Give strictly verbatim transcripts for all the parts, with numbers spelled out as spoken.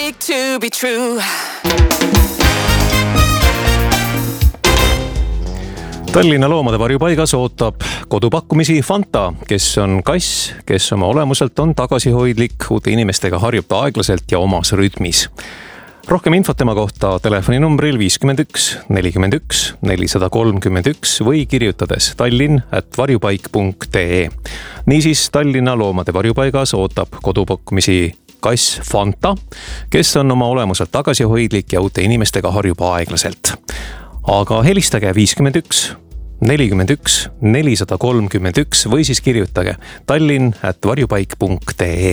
big to be true. Tallinna loomade varjupaigas ootab kodupakkumisi Fanta, kes on kass, kes oma olemuselt on tagasihoidlik, uute inimestega harjub aeglaselt ja omas rütmis. Rohkem infot tema kohta telefoninumbril viiskümmend üks nelikümmend üks nelisada kolmkümmend üks või kirjutades tallinn at varjupaik punkt ee. Niisiis Tallinna loomade varjupaigas ootab kodupakkumisi kass Fanta, kes on oma olemuselt tagasihoidlik ja uute inimestega harjub aeglaselt. Aga helistage viiskümmend üks nelikümmend üks nelisada kolmkümmend üks või siis kirjutage tallinn at varjupaik punkt ee.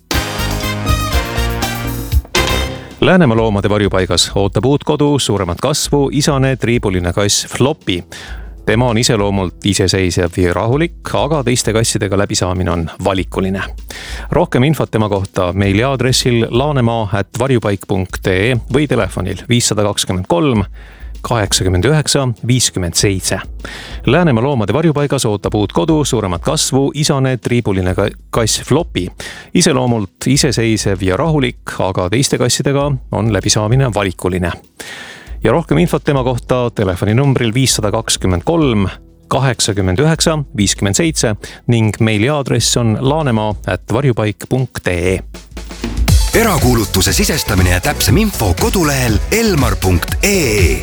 Läänemaa loomade varjupaigas ootab uut kodu, suuremat kasvu, isane triibuline kass Floppy. Tema on iseloomult iseseisev ja rahulik, aga teiste kassidega läbisaamine on valikuline. Rohkem infot tema kohta meiliaadressil laanemaa at varjupaik punkt ee või telefonil viissada kakskümmend kolm kaheksakümmend üheksa viiskümmend seitse. Läänemaa loomade varjupaigas ootab uut kodu, suuremat kasvu, isane triibuline kass Floppy. Iseloomult iseseisev ja rahulik, aga teiste kassidega on läbisaamine valikuline. Ja rohkem infot tema kohta telefoninumbril viissada kakskümmend kolm kaheksakümmend üheksa viiskümmend seitse ning meiliaadress on laanemaa at varjupaik punkt ee. Erakuulutuse sisestamine ja täpsem info kodulehel elmar punkt ee.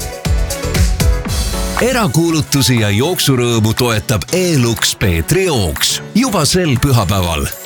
Erakuulutusi ja jooksurõõmu toetab E-Lux Peetri jooks juba sel pühapäeval.